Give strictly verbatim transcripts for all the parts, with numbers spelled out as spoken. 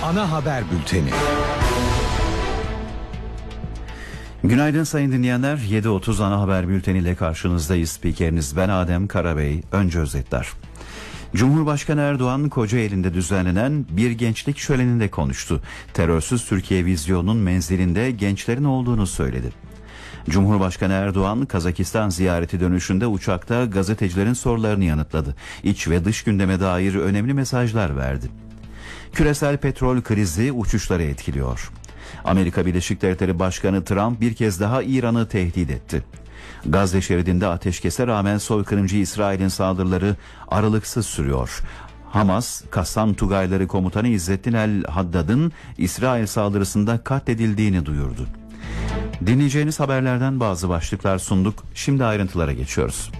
Ana haber bülteni. Günaydın sayın dinleyenler. yedi otuz ana haber bülteniyle karşınızdayız. Spikeriniz ben Adem Karabey. Önce özetler. Cumhurbaşkanı Erdoğan Kocaeli'nde düzenlenen bir gençlik şöleninde konuştu. Terörsüz Türkiye vizyonunun menzilinde gençlerin olduğunu söyledi. Cumhurbaşkanı Erdoğan Kazakistan ziyareti dönüşünde uçakta gazetecilerin sorularını yanıtladı. İç ve dış gündeme dair önemli mesajlar verdi. Küresel petrol krizi uçuşları etkiliyor. Amerika Birleşik Devletleri Başkanı Trump bir kez daha İran'ı tehdit etti. Gazze şeridinde ateşkese rağmen soykırımcı İsrail'in saldırıları aralıksız sürüyor. Hamas, Kassam Tugayları Komutanı İzzettin el-Haddad'ın İsrail saldırısında katledildiğini duyurdu. Dinleyeceğiniz haberlerden bazı başlıklar sunduk. Şimdi ayrıntılara geçiyoruz.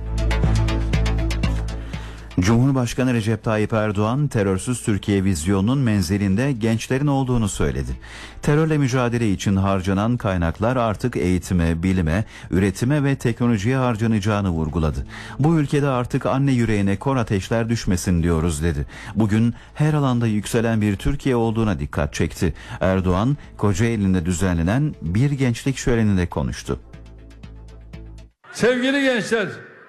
Cumhurbaşkanı Recep Tayyip Erdoğan terörsüz Türkiye vizyonunun menzilinde gençlerin olduğunu söyledi. Terörle mücadele için harcanan kaynaklar artık eğitime, bilime, üretime ve teknolojiye harcanacağını vurguladı. Bu ülkede artık anne yüreğine kor ateşler düşmesin diyoruz dedi. Bugün her alanda yükselen bir Türkiye olduğuna dikkat çekti. Erdoğan, Kocaeli'nde düzenlenen bir gençlik şöleninde konuştu. Sevgili gençler,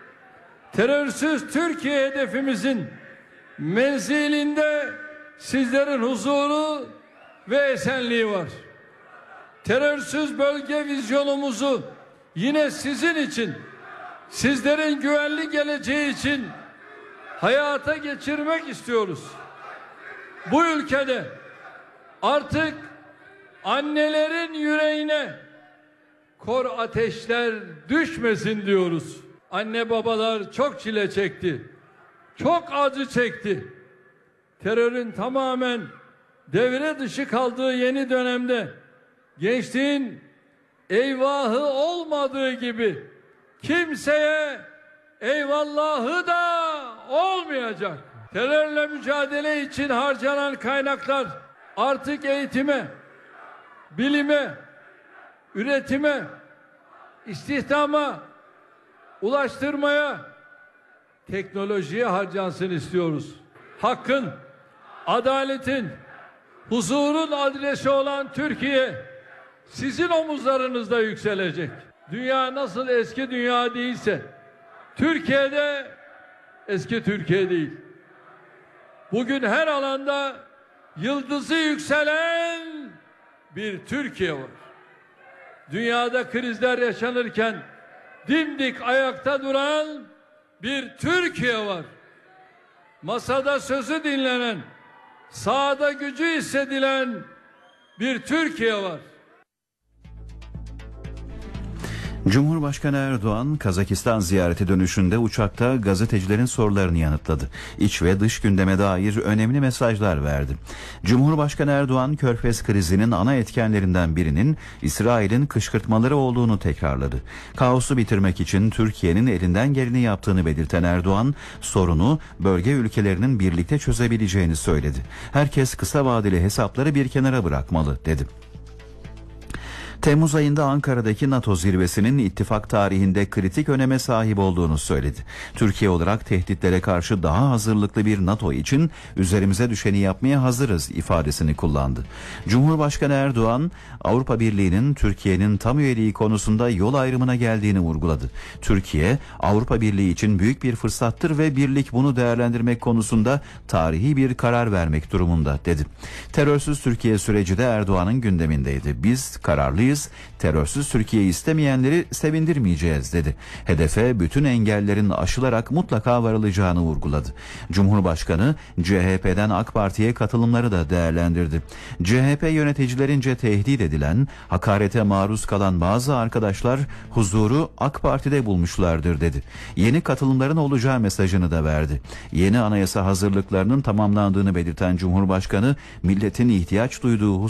terörsüz Türkiye hedefimizin menzilinde sizlerin huzuru ve esenliği var. Terörsüz bölge vizyonumuzu yine sizin için, sizlerin güvenli geleceği için hayata geçirmek istiyoruz. Bu ülkede artık annelerin yüreğine kor ateşler düşmesin diyoruz. Anne babalar çok çile çekti. Çok acı çekti. Terörün tamamen devre dışı kaldığı yeni dönemde gençliğin eyvahı olmadığı gibi kimseye eyvallahı da olmayacak. Terörle mücadele için harcanan kaynaklar artık eğitime, bilime, üretime, istihdama, ulaştırmaya, teknolojiye harcansın istiyoruz. Hakkın, adaletin, huzurun adresi olan Türkiye sizin omuzlarınızda yükselecek. Dünya nasıl eski dünya değilse Türkiye'de eski Türkiye değil. Bugün her alanda yıldızı yükselen bir Türkiye var. Dünyada krizler yaşanırken dimdik ayakta duran bir Türkiye var. Masada sözü dinlenen, sahada gücü hissedilen bir Türkiye var. Cumhurbaşkanı Erdoğan Kazakistan ziyareti dönüşünde uçakta gazetecilerin sorularını yanıtladı. İç ve dış gündeme dair önemli mesajlar verdi. Cumhurbaşkanı Erdoğan Körfez krizinin ana etkenlerinden birinin İsrail'in kışkırtmaları olduğunu tekrarladı. Kaosu bitirmek için Türkiye'nin elinden geleni yaptığını belirten Erdoğan sorunu bölge ülkelerinin birlikte çözebileceğini söyledi. Herkes kısa vadeli hesapları bir kenara bırakmalı dedi. Temmuz ayında Ankara'daki NATO zirvesinin ittifak tarihinde kritik öneme sahip olduğunu söyledi. Türkiye olarak tehditlere karşı daha hazırlıklı bir NATO için üzerimize düşeni yapmaya hazırız ifadesini kullandı. Cumhurbaşkanı Erdoğan, Avrupa Birliği'nin Türkiye'nin tam üyeliği konusunda yol ayrımına geldiğini vurguladı. Türkiye, Avrupa Birliği için büyük bir fırsattır ve birlik bunu değerlendirmek konusunda tarihi bir karar vermek durumunda dedi. Terörsüz Türkiye süreci de Erdoğan'ın gündemindeydi. Biz kararlıyız. Terörsüz Türkiye'yi istemeyenleri sevindirmeyeceğiz dedi. Hedefe bütün engellerin aşılarak mutlaka varılacağını vurguladı. Cumhurbaşkanı C H P'den AK Parti'ye katılımları da değerlendirdi. C H P yöneticilerince tehdit edilen, hakarete maruz kalan bazı arkadaşlar huzuru AK Parti'de bulmuşlardır dedi. Yeni katılımların olacağı mesajını da verdi. Yeni anayasa hazırlıklarının tamamlandığını belirten Cumhurbaşkanı, milletin ihtiyaç duyduğu